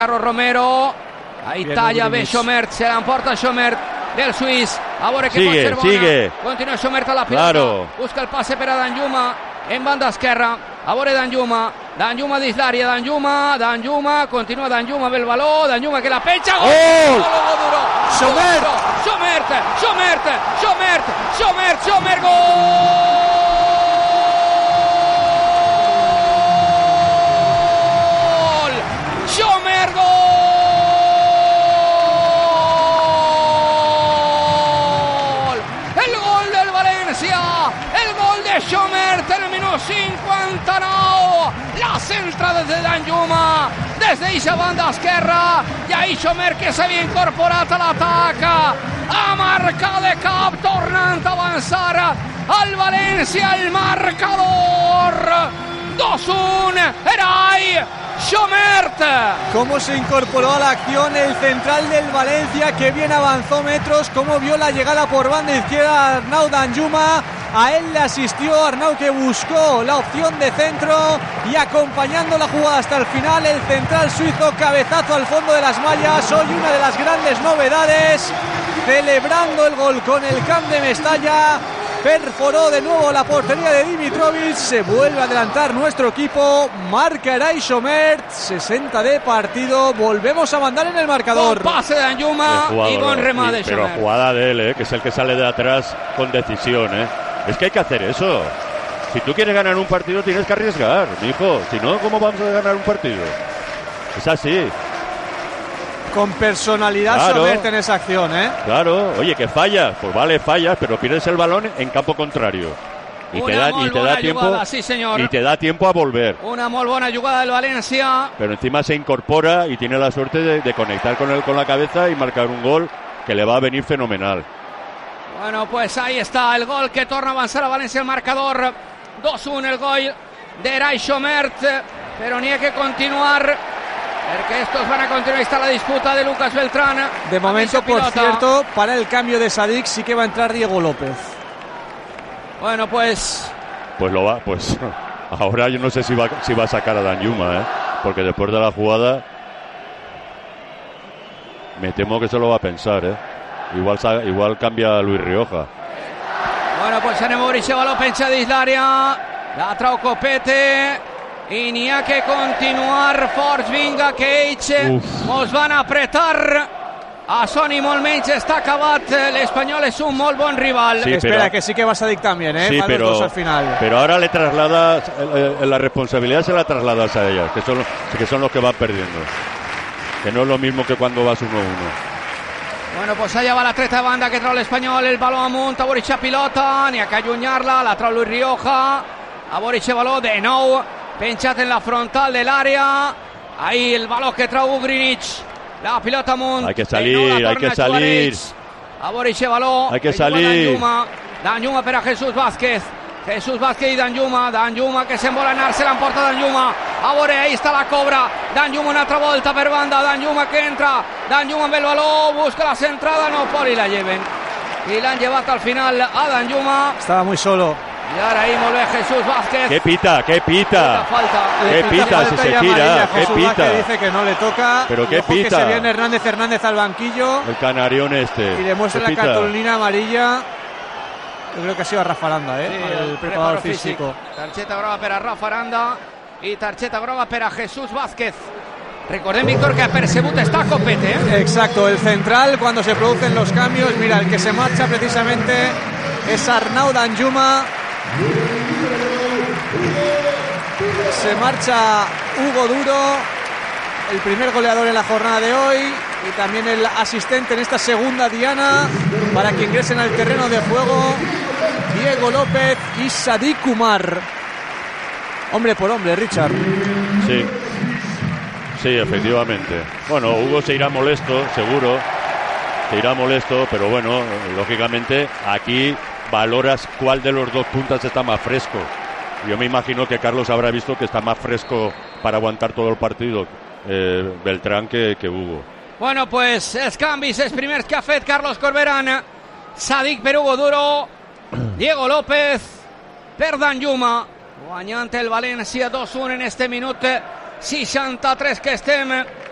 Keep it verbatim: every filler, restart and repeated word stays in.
Carlos Romero. Ahí Bien, talla bé Ugrinich. Chomert, se l'emporta Chomert del suís. A veure que Sigue, pot ser bona. sigue. Continua Chomert a la pilota. Claro. Busca el passe per a Danjuma en banda esquerra. A veure Danjuma. Danjuma dins l'àrea. Danjuma, Danjuma. Continua Danjuma amb el baló. Danjuma que la penja. Gol! Gol! Gol duro. Chomert. Chomert, Chomert, Chomert, Chomert, Chomert, gol! Chomert, gol! El gol del València, el gol de Chomert en el minut cinquanta-nou. La centrada de Danjuma des d'eixa banda esquerra, i ahir Chomert, que s'havia incorporat a l'atac, a marcar de cap, tornant a avançar al València, el marcador dos uno, Eray Chomert. Cómo se incorporó a la acción el central del Valencia, que bien avanzó metros, cómo vio la llegada por banda izquierda Arnau Danjuma. A él le asistió Arnau, que buscó la opción de centro, y acompañando la jugada hasta el final el central suizo, cabezazo al fondo de las mallas. Hoy una de las grandes novedades, celebrando el gol con el Camp de Mestalla. Perforó de nuevo la portería de Dimitrovic. Se vuelve a adelantar nuestro equipo. Marca Eray Chomert. sesenta de partido. Volvemos a mandar en el marcador. Con pase de Danjuma y con remate de Pero Chomert. jugada de él, ¿eh? Que es el que sale de atrás con decisión, ¿eh? Es que hay que hacer eso. Si tú quieres ganar un partido tienes que arriesgar, mijo. Si no, ¿cómo vamos a ganar un partido? Es así. Con personalidad, Claro. Chomert en esa acción, ¿eh? Claro, oye, que fallas, pues vale, fallas, pero pierdes el balón en campo contrario. Y te Una da, y molt te da bona tiempo jugada, sí, señor. y te da tiempo a volver. Una molt bona jugada del València. Pero encima se incorpora y tiene la suerte de, de conectar con él con la cabeza y marcar un gol que le va a venir fenomenal. Bueno, pues ahí está el gol que torna a avanzar a València, el marcador dos uno, el gol de Eray Chomert, pero ni hay que continuar, porque estos van a continuar. Ahí está la disputa de Lucas Beltrán. De momento, Esa por pilota. cierto, para el cambio de Sadik sí que va a entrar Diego López. Bueno, pues Pues lo va, pues ahora yo no sé si va, si va a sacar a Danjuma, ¿eh? Porque después de la jugada me temo que se lo va a pensar, ¿eh? Igual, sa- igual cambia a Luis Rioja. Bueno, pues anem a obrir aquest baló, penja dins l'àrea, la trau Copete, i n'hi ha que continuar forts. Vinga, que ells Uf. mos van apretar. A Sony molt menys, està acabat. L'Espanyol és un molt bon rival. Sí, Espera, pero- que sí que va Sadik también, ¿eh? Sí, Van los pero, dos al final. pero ahora le trasladas eh, eh, la responsabilidad, se la trasladas a ellas, que son, que son los que van perdiendo. Que no es lo mismo que cuando vas uno a uno. Bueno, pues allà va la treta de banda que trau l'Espanyol, el baló amunt, a veure aquesta pilota, n'hi ha que allunyar-la, la trau Luis Rioja, a veure aquest baló de nou, penjat en la frontal de l'àrea, ahí el baló que trau Ugrinich, la pilota amunt, Hay que de nou salir, la hay torna que a jugar salir. ells. A veure aquest baló, Hay que juga salir. Danjuma, Danjuma per a Jesús Vázquez, Jesús Vázquez i Danjuma, Danjuma que se'n vol anar, se l'emporta Danjuma, a veure, ahí està la cobra, Danjuma una altra volta per banda, Danjuma que entra, Danjuma amb el baló, busca la centrada, no pot i la lleven, i l'han llevat al final a Danjuma, Estaba muy solo. i ara ahí molt bé Jesús Vázquez. ¿Qué pita? ¿Qué Falta, pita? falta. ¿Qué Le pita falta si se y tira? amarilla. ¿Qué Jesús pita? Vázquez dice que no le toca. ¿Pero Y qué ojo que pita? se viene Hernández Hernández al banquillo El canarión este. y le muestra ¿Qué la pita? cartulina amarilla. Yo creo que ha sido a Rafa Aranda, ¿eh? Sí, el preparador físico. Targeta groga per a Rafa Aranda i targeta groga per a Jesús Vázquez. Recordem, Víctor, que ha percebut està Copete, ¿eh? Exacto, el central cuando se producen los cambios. Mira, el que se marcha precisamente es Arnau Danjuma. Se marcha Hugo Duro, el primer goleador en la jornada de hoy y también el asistente en esta segunda diana para que ingresen al terreno de juego Diego López y Sadik Umar. Hombre por hombre, Richard. Sí. Sí, efectivamente. Bueno, Hugo se irá molesto, seguro. Se irá molesto, pero bueno, lógicamente aquí valoras cuál de los dos puntas está más fresco. Yo me imagino que Carlos habrá visto que está más fresco para aguantar todo el partido eh, Beltrán que, que Hugo. Bueno, pues els canvis, els primers que ha fet Carlos Corberán. Sadik per Hugo Duro, Diego López per Danjuma, guanyant el València dos uno en este minut seixanta-tres que estem.